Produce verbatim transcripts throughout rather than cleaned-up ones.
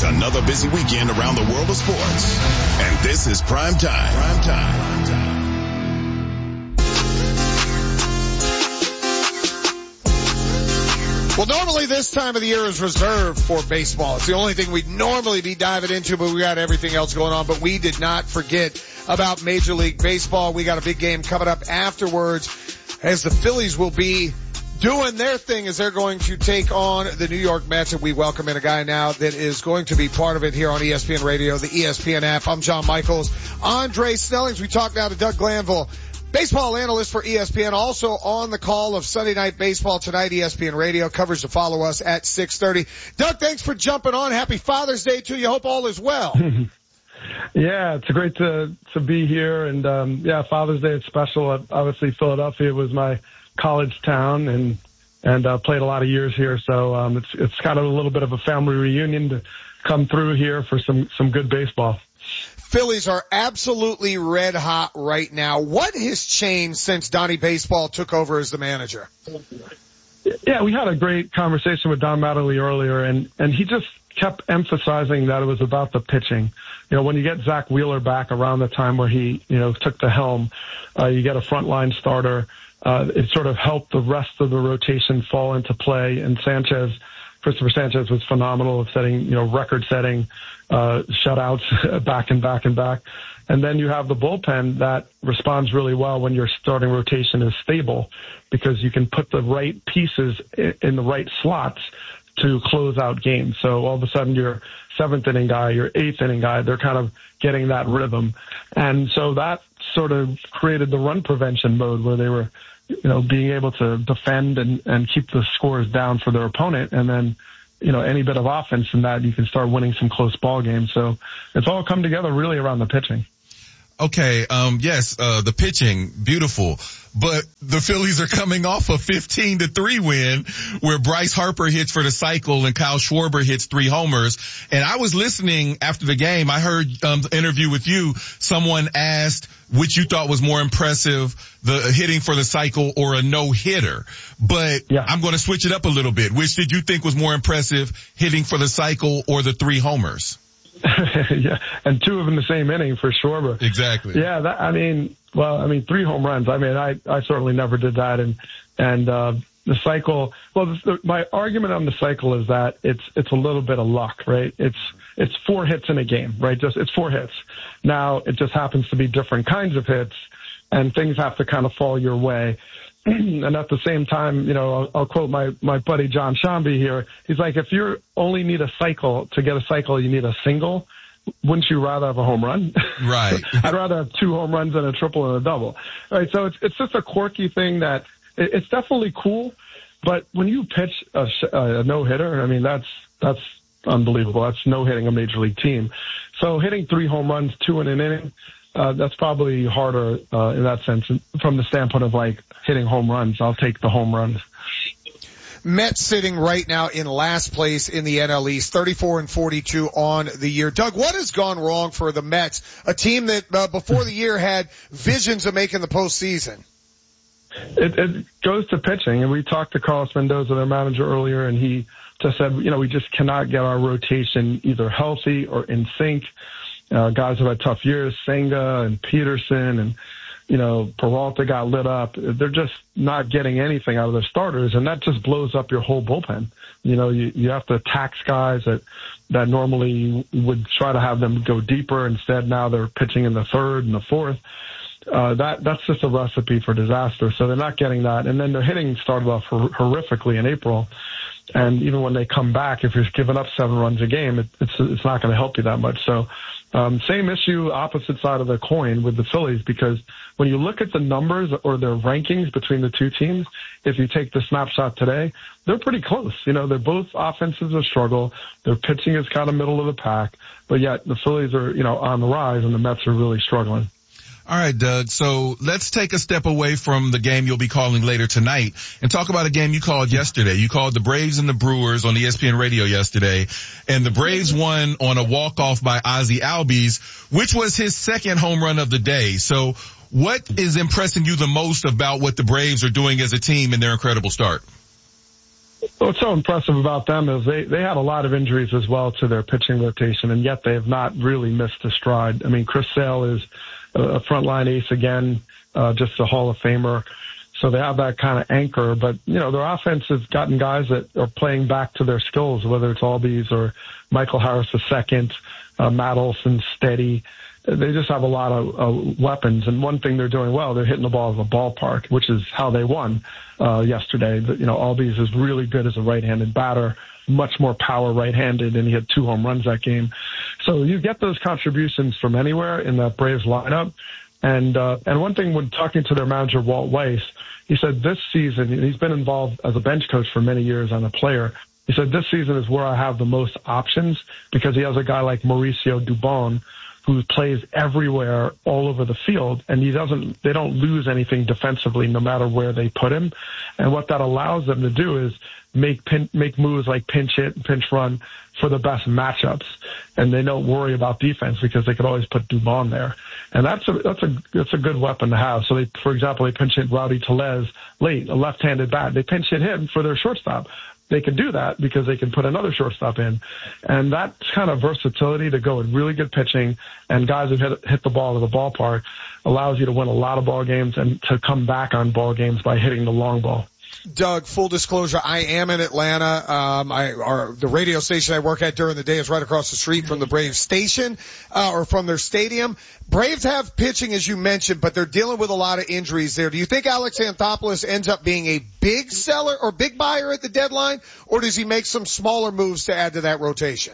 It's another busy weekend around the world of sports. And this is Prime Time. Prime Time. Prime Time. Well, normally this time of the year is reserved for baseball. It's the only thing we'd normally be diving into, but we got everything else going on. But we did not forget about Major League Baseball. We got a big game coming up afterwards as the Phillies will be doing their thing as they're going to take on the New York Mets. And we welcome in a guy now that is going to be part of it here on E S P N Radio, the E S P N app. I'm John Michaels. Andre Snellings. We talk now to Doug Glanville, baseball analyst for E S P N, also on the call of Sunday Night Baseball tonight. E S P N Radio covers to follow us at six thirty. Doug, thanks for jumping on. Happy Father's Day to you. Hope all is well. Yeah, it's great to to be here, and um yeah, Father's Day is special. Obviously, Philadelphia was my college town, and and uh, played a lot of years here, so um it's it's kind of a little bit of a family reunion to come through here for some some good baseball. Phillies are absolutely red hot right now. What has changed since Donnie Baseball took over as the manager? Yeah, we had a great conversation with Don Mattingly earlier, and, and he just kept emphasizing that it was about the pitching. You know, when you get Zach Wheeler back around the time where he, you know, took the helm, uh, you get a frontline starter. Uh, it sort of helped the rest of the rotation fall into play, and Sanchez, Christopher Sanchez was phenomenal at setting, you know, record-setting uh shutouts back and back and back. And then you have the bullpen that responds really well when your starting rotation is stable, because you can put the right pieces in the right slots to close out games. So all of a sudden your seventh inning guy, your eighth inning guy, they're kind of getting that rhythm. And so that sort of created the run prevention mode where they were, you know, being able to defend and, and keep the scores down for their opponent. And then, you know, any bit of offense in that, you can start winning some close ball games. So it's all come together really around the pitching. Okay, um, yes, uh, the pitching, beautiful. But the Phillies are coming off a fifteen to three win where Bryce Harper hits for the cycle and Kyle Schwarber hits three homers. And I was listening after the game. I heard um, the interview with you. Someone asked which you thought was more impressive, the hitting for the cycle or a no-hitter. But yeah. I'm going to switch it up a little bit. Which did you think was more impressive, hitting for the cycle or the three homers? Yeah, and two of them the same inning for Schwarber. Exactly. Yeah, that, I mean, well, I mean, three home runs. I mean, I, I certainly never did that. And, and, uh, the cycle, well, the, my argument on the cycle is that it's, it's a little bit of luck, right? It's, it's four hits in a game, right? Just, it's four hits. Now, it just happens to be different kinds of hits, and things have to kind of fall your way. And at the same time, you know, I'll, I'll quote my, my buddy John Shambi here. He's like, if you only need a cycle to get a cycle, you need a single. Wouldn't you rather have a home run? Right. I'd rather have two home runs and a triple and a double. Right. So it's, it's just a quirky thing that it, it's definitely cool. But when you pitch a, a no hitter, I mean, that's, that's unbelievable. That's no hitting a major league team. So hitting three home runs, two in an inning, Uh, that's probably harder, uh, in that sense. From the standpoint of like hitting home runs, I'll take the home runs. Mets sitting right now in last place in the N L East, thirty-four and forty-two on the year. Doug, what has gone wrong for the Mets, a team that uh, before the year had visions of making the postseason? It, it goes to pitching, and we talked to Carlos Mendoza, their manager, earlier, and he just said, you know, we just cannot get our rotation either healthy or in sync. Uh, guys have had tough years, Senga and Peterson, and, you know, Peralta got lit up. They're just not getting anything out of their starters, and that just blows up your whole bullpen. You know, you, you have to tax guys that, that normally would try to have them go deeper. Instead, now they're pitching in the third and the fourth. Uh, that, that's just a recipe for disaster. So they're not getting that. And then their hitting started off hor- horrifically in April. And even when they come back, if you're giving up seven runs a game, it, it's, it's not going to help you that much. So, Um, same issue, opposite side of the coin with the Phillies, because when you look at the numbers or their rankings between the two teams, if you take the snapshot today, they're pretty close. You know, they're both offenses a struggle. Their pitching is kind of middle of the pack, but yet the Phillies are, you know, on the rise and the Mets are really struggling. All right, Doug. So let's take a step away from the game you'll be calling later tonight and talk about a game you called yesterday. You called the Braves and the Brewers on E S P N Radio yesterday, and the Braves won on a walk-off by Ozzie Albies, which was his second home run of the day. So what is impressing you the most about what the Braves are doing as a team in their incredible start? What's so impressive about them is they, they had a lot of injuries as well to their pitching rotation, and yet they have not really missed a stride. I mean, Chris Sale is a frontline ace again, uh, just a Hall of Famer. So they have that kind of anchor. But, you know, their offense has gotten guys that are playing back to their skills, whether it's Albies or Michael Harris the second, uh, Matt Olson, steady. They just have a lot of uh, weapons. And one thing they're doing well, they're hitting the ball at the ballpark, which is how they won uh, yesterday. But, you know, Albies is really good as a right-handed batter, much more power right-handed, and he had two home runs that game. So you get those contributions from anywhere in that Braves lineup. And uh, and one thing when talking to their manager, Walt Weiss, he said this season, he's been involved as a bench coach for many years on a player. He said this season is where I have the most options because he has a guy like Mauricio Dubon, who plays everywhere all over the field, and he doesn't, they don't lose anything defensively no matter where they put him. And what that allows them to do is make pin, make moves like pinch hit and pinch run for the best matchups. And they don't worry about defense because they could always put Dubon there. And that's a, that's a, that's a good weapon to have. So they, for example, they pinch hit Rowdy Tellez late, a left-handed bat. They pinch hit him for their shortstop. They can do that because they can put another shortstop in. And that kind of versatility to go with really good pitching and guys who hit, hit the ball to the ballpark allows you to win a lot of ball games and to come back on ball games by hitting the long ball. Doug, full disclosure, I am in Atlanta. Um, I, our, the radio station I work at during the day is right across the street from the Braves station, uh, or from their stadium. Braves have pitching, as you mentioned, but they're dealing with a lot of injuries there. Do you think Alex Anthopoulos ends up being a big seller or big buyer at the deadline, or does he make some smaller moves to add to that rotation?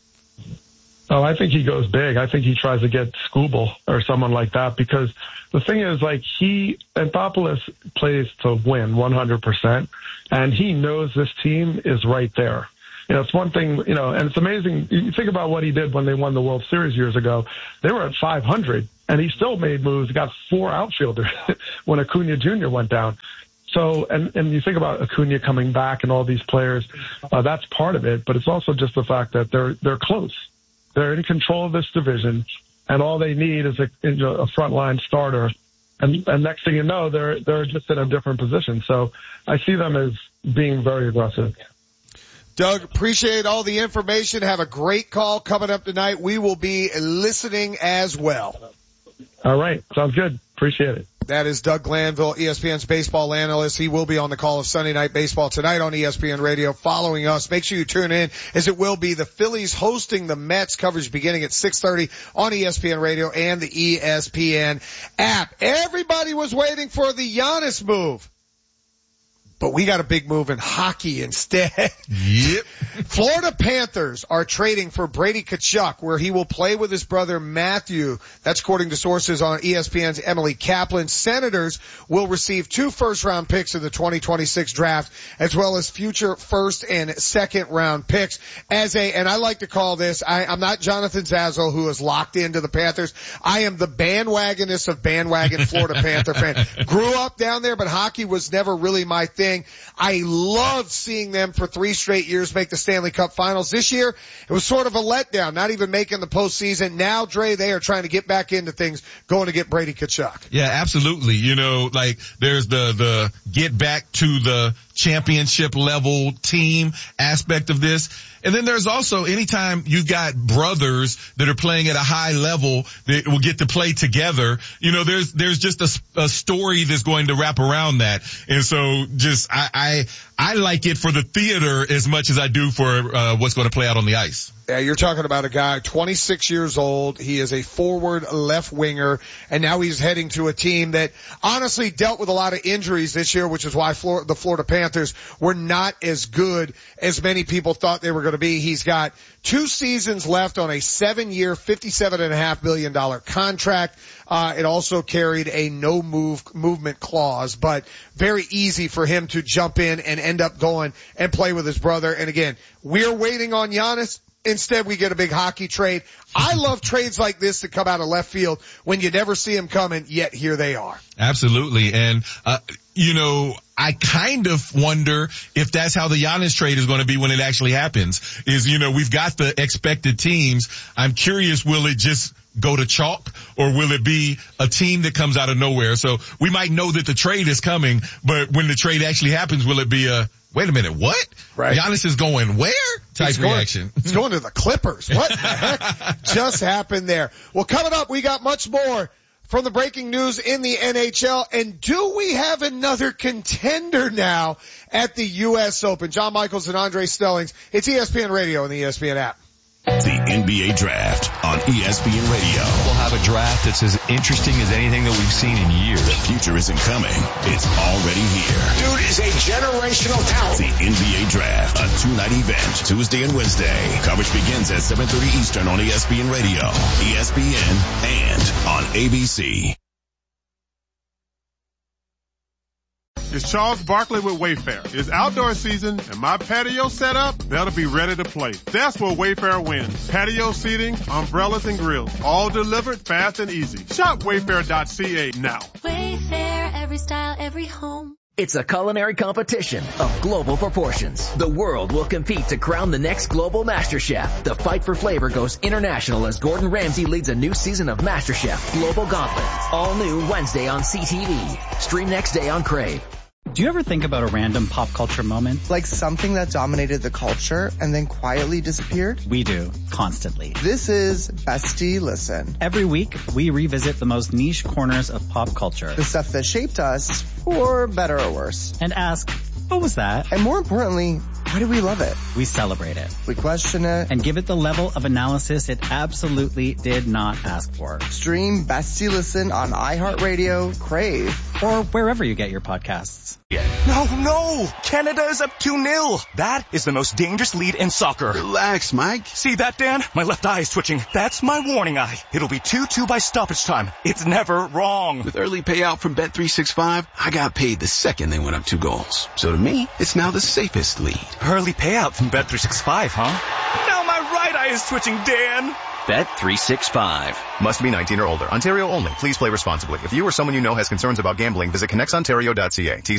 Oh, I think he goes big. I think he tries to get Skubal or someone like that because the thing is, like, he, Anthopoulos plays to win one hundred percent, and he knows this team is right there. You know, it's one thing, you know, and it's amazing. You think about what he did when they won the World Series years ago. They were at five hundred, and he still made moves, got four outfielders when Acuna Junior went down. So, and, and you think about Acuna coming back and all these players, uh, that's part of it, but it's also just the fact that they're, they're close. They're in control of this division, and all they need is a, a frontline starter. And, and next thing you know, they're they're just in a different position. So I see them as being very aggressive. Doug, appreciate all the information. Have a great call coming up tonight. We will be listening as well. All right. Sounds good. Appreciate it. That is Doug Glanville, E S P N's baseball analyst. He will be on the call of Sunday Night Baseball tonight on E S P N Radio following us. Make sure you tune in as it will be the Phillies hosting the Mets, coverage beginning at six thirty on E S P N Radio and the E S P N app. Everybody was waiting for the Giannis move, but we got a big move in hockey instead. Yep. Florida Panthers are trading for Brady Tkachuk, where he will play with his brother Matthew. That's according to sources on E S P N's Emily Kaplan. Senators will receive two first-round picks in the twenty twenty-six draft, as well as future first and second-round picks. As a, and I like to call this, I, I'm not Jonathan Zazzle, who is locked into the Panthers. I am the bandwagonist of bandwagon Florida Panther fan. Grew up down there, but hockey was never really my thing. I loved seeing them for three straight years make the Stanley Cup Finals. This year, it was sort of a letdown, not even making the postseason. Now, Dre, they are trying to get back into things, going to get Brady Tkachuk. Yeah, absolutely. You know, like there's the, the get back to the championship level team aspect of this. And then there's also anytime you've got brothers that are playing at a high level that will get to play together, you know, there's, there's just a, a story that's going to wrap around that. And so just, I, I, I like it for the theater as much as I do for, uh, what's going to play out on the ice. Yeah, you're talking about a guy, twenty-six years old. He is a forward left winger, and now he's heading to a team that honestly dealt with a lot of injuries this year, which is why Florida, the Florida Panthers were not as good as many people thought they were going to be. He's got two seasons left on a seven-year, fifty-seven point five million dollars contract. Uh, it also carried a no move movement clause, but very easy for him to jump in and end up going and play with his brother. And again, we're waiting on Giannis. Instead, we get a big hockey trade. I love trades like this that come out of left field when you never see them coming, yet here they are. Absolutely. And, uh, you know, I kind of wonder if that's how the Giannis trade is going to be when it actually happens. Is, you know, we've got the expected teams. I'm curious, will it just go to chalk, or will it be a team that comes out of nowhere? So we might know that the trade is coming, but when the trade actually happens, will it be a wait a minute, what? Right. Giannis is going where? Type He's going, reaction. He's going to the Clippers. What the heck just happened there? Well, coming up, we got much more from the breaking news in the N H L. And do we have another contender now at the U S Open? John Michaels and Andre Stellings. It's E S P N Radio and the E S P N app. The N B A Draft on E S P N Radio. We'll have a draft that's as interesting as anything that we've seen in years. The future isn't coming. It's already here. Dude is a generational talent. The N B A Draft, a two-night event, Tuesday and Wednesday. Coverage begins at seven thirty Eastern on E S P N Radio, E S P N, and on A B C. It's Charles Barkley with Wayfair. It's outdoor season, and my patio setup, that'll be ready to play. That's where Wayfair wins. Patio seating, umbrellas, and grills, all delivered fast and easy. Shop wayfair dot c a now. Wayfair, every style, every home. It's a culinary competition of global proportions. The world will compete to crown the next global master chef. The fight for flavor goes international as Gordon Ramsay leads a new season of MasterChef Global Gauntlet. All new Wednesday on C T V. Stream next day on Crave. Do you ever think about a random pop culture moment? Like something that dominated the culture and then quietly disappeared? We do, constantly. This is Bestie Listen. Every week, we revisit the most niche corners of pop culture. The stuff that shaped us, for better or worse. And ask, what was that? And more importantly, why do we love it? We celebrate it. We question it. And give it the level of analysis it absolutely did not ask for. Stream Bestie Listen on iHeartRadio, Crave, or wherever you get your podcasts. No, no! Canada is up two nil. That is the most dangerous lead in soccer. Relax, Mike. See that, Dan? My left eye is twitching. That's my warning eye. It'll be two two by stoppage time. It's never wrong. With early payout from Bet three sixty-five, I got paid the second they went up two goals. So to me, it's now the safest lead. Early payout from Bet three sixty-five, huh? Now my right eye is twitching, Dan. Bet three sixty-five. Must be nineteen or older. Ontario only. Please play responsibly. If you or someone you know has concerns about gambling, visit connects ontario dot c a.